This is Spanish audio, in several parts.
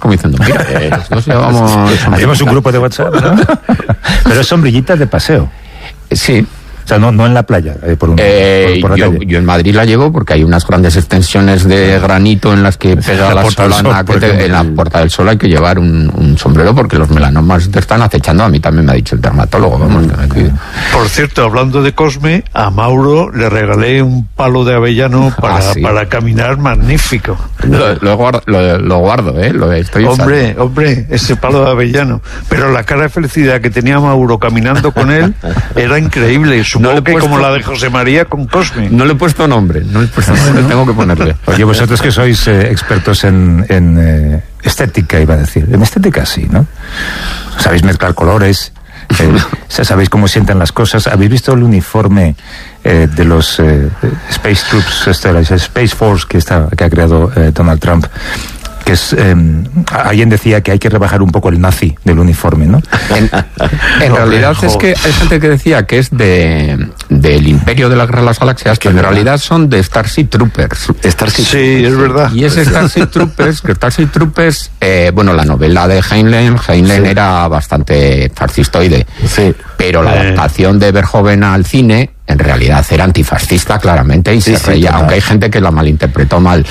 como diciendo, mira, nos llevamos... Hacemos un grupo de WhatsApp, ¿no? Pero es sombrillitas de paseo. Sí. O sea, no en la playa, por la calle. Yo en Madrid la llevo porque hay unas grandes extensiones de granito en las que pega la solana. En la Puerta del Sol hay que llevar un sombrero porque los melanomas te están acechando. A mí también me ha dicho el dermatólogo, vamos, que me cuide. Por cierto, hablando de Cosme, a Mauro le regalé un palo de avellano para caminar magnífico. Lo guardo, lo estoy usando. Hombre, ese palo de avellano. Pero la cara de felicidad que tenía Mauro caminando con él era increíble. Supongo que como la de José María con Cosme. No le he puesto nombre, tengo que ponerle. Oye, vosotros que sois expertos en estética, iba a decir. En estética sí, ¿no? Sabéis mezclar colores, sabéis cómo sienten las cosas. ¿Habéis visto el uniforme de los Space Troops, la Space Force que ha creado Donald Trump? Que es, alguien decía que hay que rebajar un poco el nazi del uniforme, ¿no? En realidad es que hay gente que decía que es del Imperio de la Guerra de las Galaxias, que en realidad son de Starship Troopers. Sí, es verdad. Y es Starship Troopers, bueno, la novela de Heinlein era bastante fascistoide, pero la adaptación de Verhoeven al cine en realidad era antifascista claramente y se reía, aunque hay gente que la malinterpretó mal,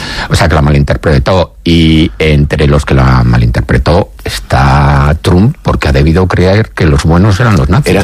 y entre los que la malinterpretó está Trump, porque ha debido creer que los buenos eran los nazis.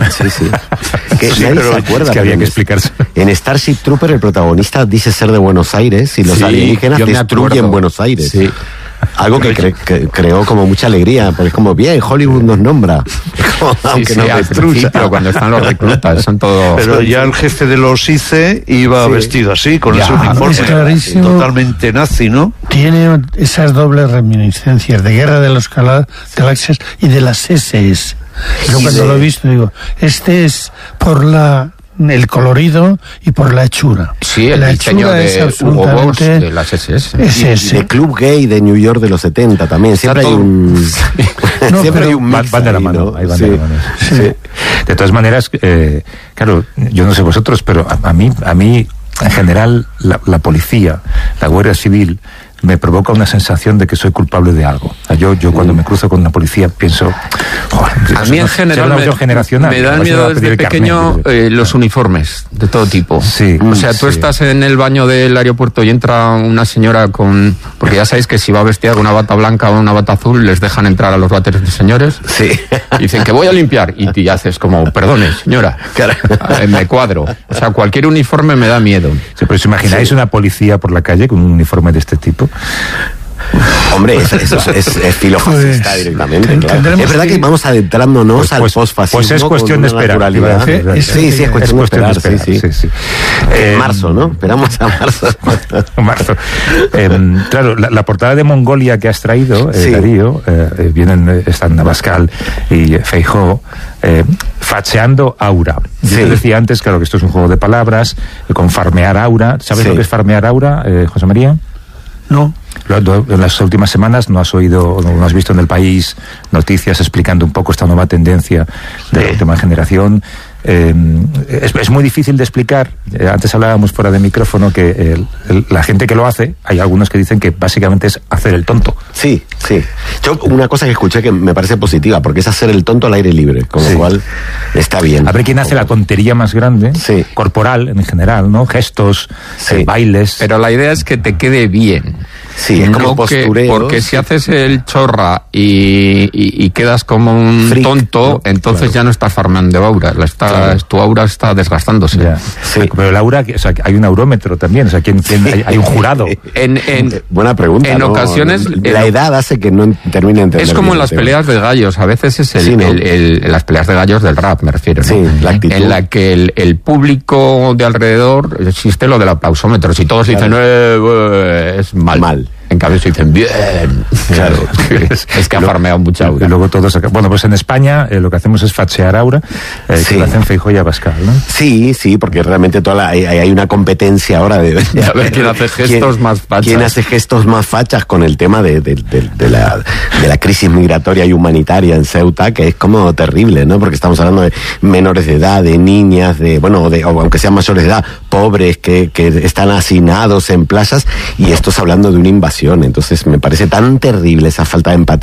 Que nadie se acuerda, que había que explicarse. En Starship Trooper el protagonista dice ser de Buenos Aires y los alienígenas destruyen Buenos Aires. Sí. Algo que creó como mucha alegría, porque es como, bien, Hollywood nos nombra. Aunque no destruya. Pero cuando están los reclutas, son todos... Pero ya el jefe de los ICE iba vestido así, con ese uniforme totalmente nazi, ¿no? Tiene esas dobles reminiscencias de Guerra de las Galaxias y de las SS. Yo cuando lo he visto digo, este es por el colorido y por la hechura. Sí, el diseño de Hugo Boss de las SS. Y de Club Gay de New York de los 70 también. Siempre hay un... siempre hay un mix van de la mano. De la mano. Sí. De todas maneras, claro, yo no sé vosotros, pero a mí en general, la policía, la Guardia Civil, me provoca una sensación de que soy culpable de algo. Yo cuando me cruzo con una policía pienso... a mí en general me da miedo desde pequeño los uniformes de todo tipo. O sea, tú estás en el baño del aeropuerto y entra una señora porque ya sabéis que si va vestida con una bata blanca o una bata azul les dejan entrar a los váteres de señores. Y dicen que voy a limpiar y haces como, perdone señora, me cuadro. O sea, cualquier uniforme me da miedo. Sí, pero ¿os imagináis una policía por la calle con un uniforme de este tipo? Hombre, eso es filofascista directamente, claro. Es verdad que vamos adentrándonos al postfascismo. Pues es cuestión de esperar. Sí, es cuestión de esperar. Sí. En marzo, ¿no? Esperamos a marzo. Claro, la portada de Mongolia que has traído, Darío, están Abascal y Feijóo, facheando aura. Yo te decía antes, claro, que esto es un juego de palabras, con farmear aura. ¿Sabes lo que es farmear aura, José María? No. En las últimas semanas no has oído, no has visto en El País noticias explicando un poco esta nueva tendencia de la última generación. Es muy difícil de explicar. Antes hablábamos fuera de micrófono que la gente que lo hace, hay algunos que dicen que básicamente es hacer el tonto. Sí. Yo una cosa que escuché que me parece positiva, porque es hacer el tonto al aire libre, con lo cual está bien. A ver quién hace la tontería más grande, corporal en general, ¿no? Gestos, bailes. Pero la idea es que te quede bien. Sí, es como postureo. Porque si haces el chorra y quedas como un freak, tonto, entonces ya no estás farmeando aura. Tu aura está desgastándose. Pero el aura, o sea, hay un aurómetro también, o sea, hay un jurado. Buena pregunta. En ocasiones... La edad hace que no termine de entender. Es como en las peleas de gallos, a veces es las peleas de gallos del rap, me refiero, ¿no? Sí, la actitud. En la que el público de alrededor, existe lo del aplausómetro. Si todos dicen, es mal. En cambio se dicen bien. Claro. Es que ha farmeado mucha aura. Y luego todos acá. Bueno, pues en España lo que hacemos es fachear aura, que lo hacen Feijóo y Abascal, ¿no? Sí, porque realmente hay una competencia ahora de a ver quién hace gestos más fachas. ¿Quién hace gestos más fachas con el tema de la crisis migratoria y humanitaria en Ceuta, que es como terrible, ¿no? Porque estamos hablando de menores de edad, de niñas, o aunque sean mayores de edad, pobres que están hacinados en playas, y esto es hablando de una invasión. Entonces me parece tan terrible esa falta de empatía